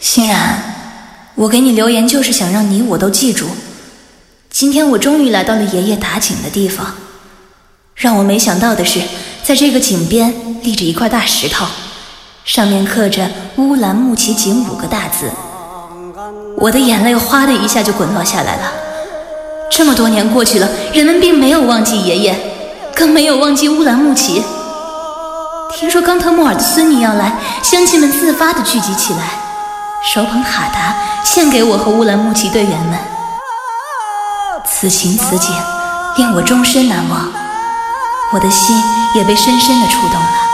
欣然，我给你留言就是想让你我都记住，今天我终于来到了爷爷打井的地方。让我没想到的是，在这个井边立着一块大石头，上面刻着乌兰牧骑井5个大字。我的眼泪哗的一下就滚落下来了。这么多年过去了，人们并没有忘记爷爷，更没有忘记乌兰牧骑。听说冈特莫尔的孙女要来，乡亲们自发地聚集起来，手捧哈达献给我和乌兰牧骑队员们。此情此景令我终身难忘，我的心也被深深地触动了。